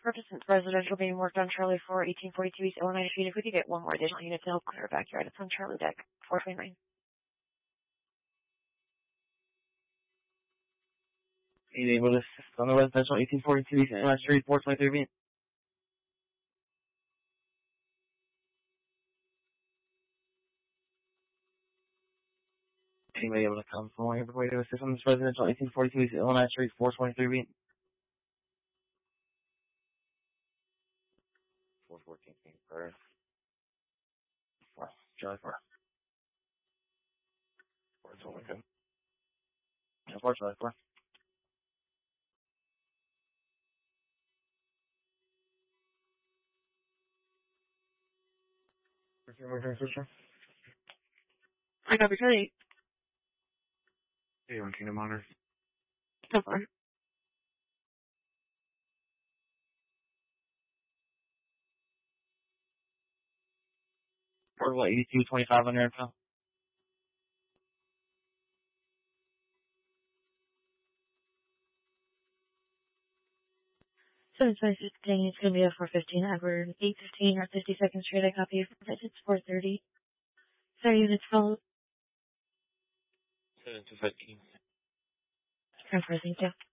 Purpose residential being worked on Charlie 4, 1842 East Illinois Street. If we could get one more additional unit to help clear our backyard. It's on Charlie Deck, 429. 8 able to assist on the residential 1842 East Illinois Street, 423 beat. Anybody able to come from everybody to assist on this residential 1842 East Illinois Street, 423 beat. 414 beat for 4. Charlie 4. 4 is only good. 4 Charlie 4. What's your emergency system? I copy Charlie 8. You want Kingdom Honor? so far. Portable 8225 on your info. 756 it's going to be a 415 Edward 815 or 52nd Street. I copy it's 430. Sorry, units follow. 7 to 15. Thank you.